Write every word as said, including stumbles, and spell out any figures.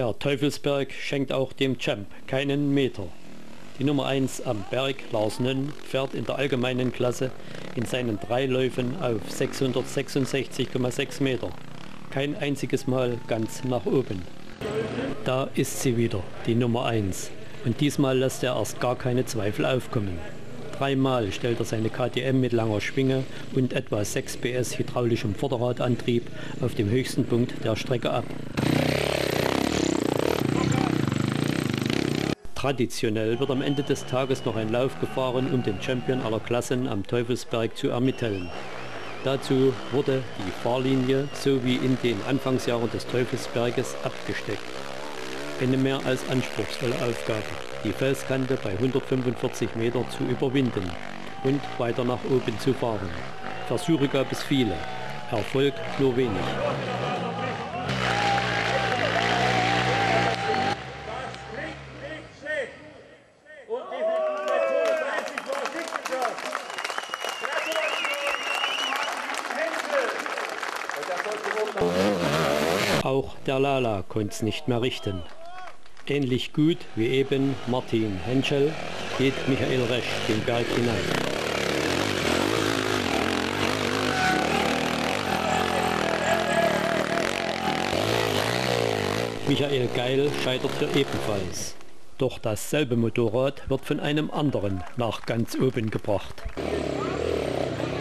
Der Teufelsberg schenkt auch dem Champ keinen Meter. Die Nummer eins am Berg, Lars Nönn, fährt in der allgemeinen Klasse in seinen drei Läufen auf sechshundertsechsundsechzig Komma sechs Meter. Kein einziges Mal ganz nach oben. Da ist sie wieder, die Nummer eins. Und diesmal lässt er erst gar keine Zweifel aufkommen. Dreimal stellt er seine K T M mit langer Schwinge und etwa sechs P S hydraulischem Vorderradantrieb auf dem höchsten Punkt der Strecke ab. Traditionell wird am Ende des Tages noch ein Lauf gefahren, um den Champion aller Klassen am Teufelsberg zu ermitteln. Dazu wurde die Fahrlinie so wie in den Anfangsjahren des Teufelsberges abgesteckt. Eine mehr als anspruchsvolle Aufgabe, die Felskante bei hundertfünfundvierzig Meter zu überwinden und weiter nach oben zu fahren. Versuche gab es viele, Erfolg nur wenig. Auch der Lala konnte es nicht mehr richten. Ähnlich gut wie eben Martin Henschel geht Michael Resch den Berg hinein. Michael Geil scheiterte ebenfalls. Doch dasselbe Motorrad wird von einem anderen nach ganz oben gebracht.